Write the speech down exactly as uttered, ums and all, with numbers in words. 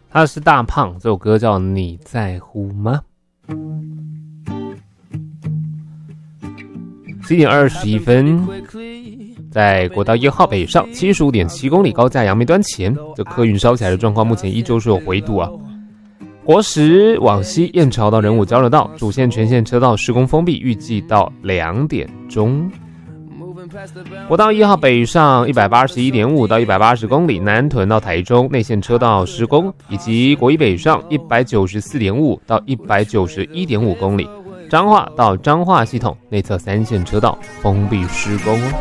他是大胖，这首歌叫《你在乎吗》。十一点二十一分，在国道一号北上七十五点七公里高架杨梅端前，这客运烧起来的状况目前依旧是有回堵啊。国十往西燕巢到仁武交流道主线全线车道施工封闭，预计到两点钟。国道一号北上一百八十一点五到一百八十公里，南屯到台中内线车道施工，以及国一北上一百九十四点五到一百九十一点五公里，彰化到彰化系统内侧三线车道封闭施工哦。